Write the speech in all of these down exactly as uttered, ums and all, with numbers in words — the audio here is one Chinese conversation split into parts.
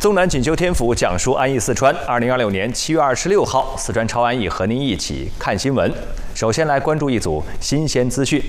纵览锦绣天府，讲述安逸四川。二零二六年七月二十六号，四川超安逸和您一起看新闻。首先来关注一组新鲜资讯。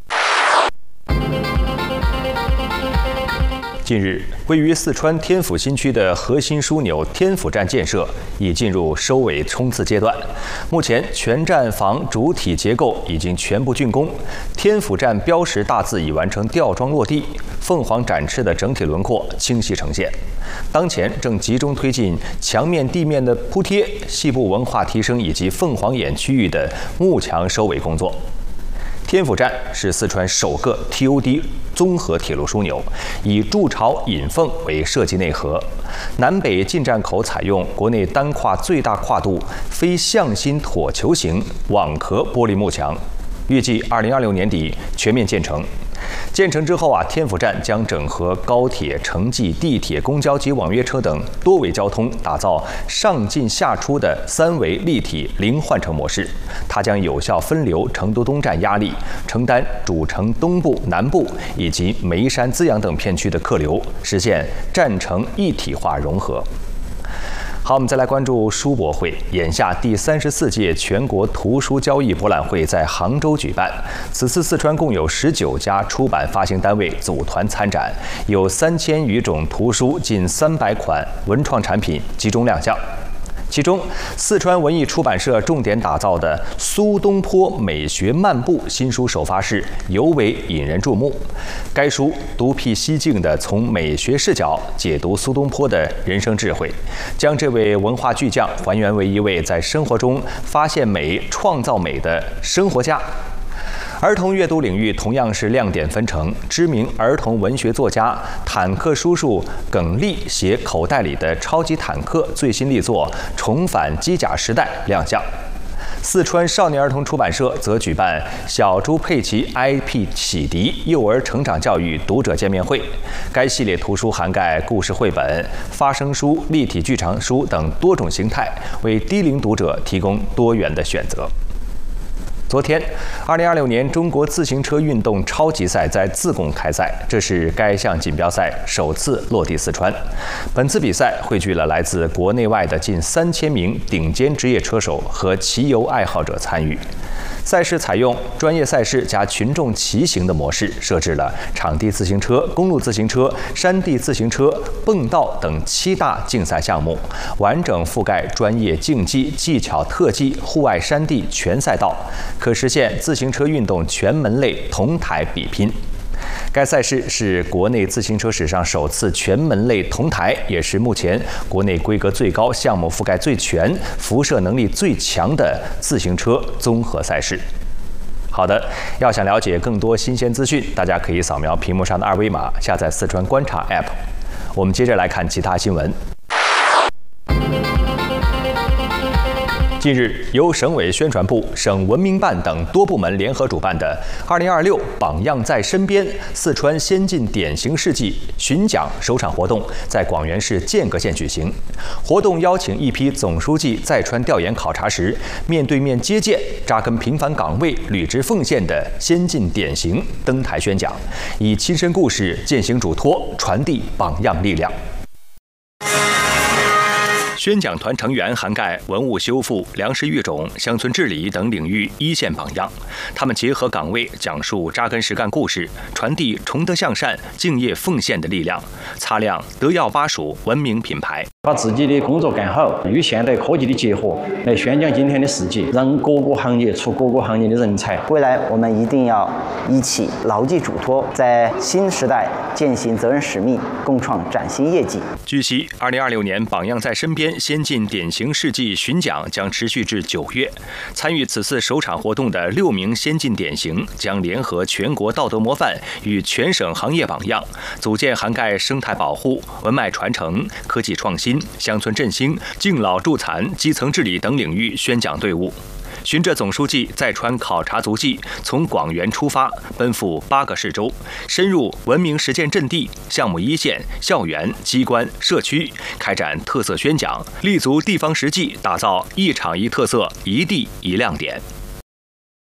近日，位于四川天府新区的核心枢纽天府站建设已进入收尾冲刺阶段。目前，全站房主体结构已经全部竣工，天府站标识大字已完成吊装落地，凤凰展翅的整体轮廓清晰呈现。当前正集中推进墙面、地面的铺贴、细部文化提升以及凤凰眼区域的幕墙收尾工作。天府站是四川首个 T O D 综合铁路枢纽，以筑巢引凤为设计内核，南北进站口采用国内单跨最大跨度非向心椭球形网壳玻璃幕墙，预计二零二六年底全面建成。建成之后啊，天府站将整合高铁、城际、地铁、公交及网约车等多维交通，打造上进下出的三维立体零换乘模式。它将有效分流成都东站压力，承担主城东部、南部以及眉山、资阳等片区的客流，实现站城一体化融合。好，我们再来关注书博会。眼下第三十四届全国图书交易博览会在杭州举办。此次四川共有十九家出版发行单位组团参展，有三千余种图书、近三百款文创产品集中亮相。其中，四川文艺出版社重点打造的《苏东坡美学漫步》新书首发式尤为引人注目。该书独辟蹊径地从美学视角解读苏东坡的人生智慧，将这位文化巨匠还原为一位在生活中发现美、创造美的生活家。儿童阅读领域同样是亮点纷呈，知名儿童文学作家坦克叔叔耿立携《口袋里的超级坦克》最新力作《重返机甲时代》亮相。四川少年儿童出版社则举办小猪佩奇 I P 启迪幼儿成长教育读者见面会。该系列图书涵盖故事绘本、发声书、立体剧场书等多种形态，为低龄读者提供多元的选择。昨天，二零二六年中国自行车运动超级赛在自贡开赛，这是该项锦标赛首次落地四川。本次比赛汇聚了来自国内外的近三千名顶尖职业车手和骑游爱好者参与。赛事采用专业赛事加群众骑行的模式，设置了场地自行车、公路自行车、山地自行车、蹦道等七大竞赛项目，完整覆盖专业竞技、技巧特技、户外山地全赛道，可实现自行车运动全门类同台比拼。该赛事是国内自行车史上首次全门类同台，也是目前国内规格最高、项目覆盖最全、辐射能力最强的自行车综合赛事。好的，要想了解更多新鲜资讯，大家可以扫描屏幕上的二维码，下载四川观察 App。我们接着来看其他新闻。近日，由省委宣传部、省文明办等多部门联合主办的二零二六榜样在身边四川先进典型事迹巡讲首场活动在广元市间隔县举行。活动邀请一批总书记在川调研考察时，面对面接见、扎根平凡岗位、履职奉献的先进典型登台宣讲，以亲身故事践行嘱托，传递榜样力量。宣讲团成员涵盖文物修复、粮食育种、乡村治理等领域一线榜样，他们结合岗位讲述扎根实干故事，传递崇德向善、敬业奉献的力量，擦亮德耀巴蜀文明品牌。 把自己的工作干好，与现代科技的结合，来宣讲今天的事迹，让各个行业出各个行业的人才。 未来我们一定要一起牢记嘱托，在新时代践行责任使命，共创崭新业绩。 据悉，二零二六年榜样在身边先进典型事迹巡讲将持续至九月。参与此次首场活动的六名先进典型将联合全国道德模范与全省行业榜样，组建涵盖生态保护、文脉传承、科技创新、乡村振兴、敬老助残、基层治理等领域宣讲队伍。循着总书记在川考察足迹，从广元出发，奔赴八个市州，深入文明实践阵地、项目一线、校园、机关、社区，开展特色宣讲，立足地方实际，打造一场一特色、一地一亮点。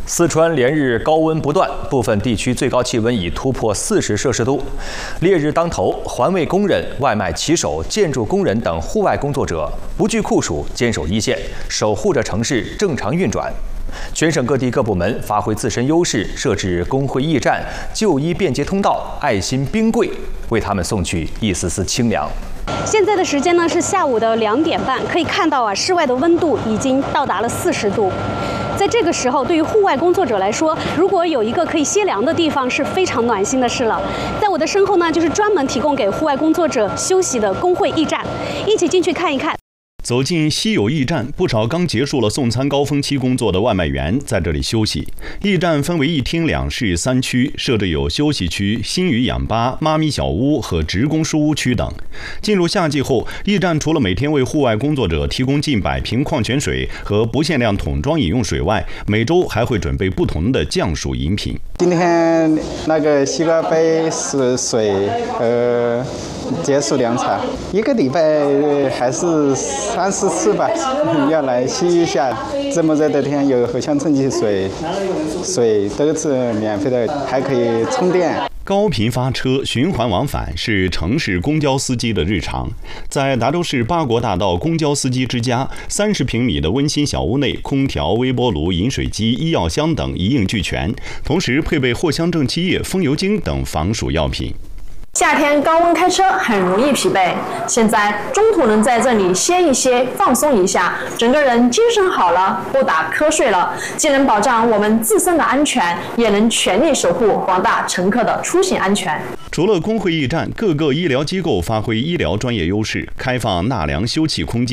四川连日高温不断，部分地区最高气温已突破四十摄氏度。烈日当头，环卫工人、外卖骑手、建筑工人等户外工作者不惧酷暑，坚守一线，守护着城市正常运转。全省各地各部门发挥自身优势，设置工会驿站、就医便捷通道、爱心冰柜，为他们送去一丝丝清凉。 现在的时间呢是下午的两点半，可以看到啊，室外的温度已经到达了四十度。在这个时候，对于户外工作者来说，如果有一个可以歇凉的地方，是非常暖心的事了。在我的身后呢，就是专门提供给户外工作者休息的工会驿站，一起进去看一看。 走进稀有驿站，不少刚结束了送餐高峰期工作的外卖员在这里休息。驿站分为一厅两室三区，设置有休息区、新语氧吧、妈咪小屋和职工书屋区等。进入夏季后，驿站除了每天为户外工作者提供近百瓶矿泉水和不限量桶装饮用水外，每周还会准备不同的降暑饮品。 今天那个西瓜杯是水和解暑凉茶，一个礼拜还是三四次吧，要来吸一下。这么热的天，有藿香正气水，水都是免费的，还可以充电。 高频发车循环往返是城市公交司机的日常。在达州市八国大道公交司机之家，三十平米的温馨小屋内，空调、微波炉、饮水机、医药箱等一应俱全，同时配备藿香正气液、风油精等防暑药品。 夏天高温开车很容易疲惫，现在中途能在这里歇一歇、放松一下，整个人精神好了，不打瞌睡了，既能保障我们自身的安全，也能全力守护广大乘客的出行安全。 除了工会驿站，各个医疗机构发挥医疗专业优势，开放纳凉休憩空间。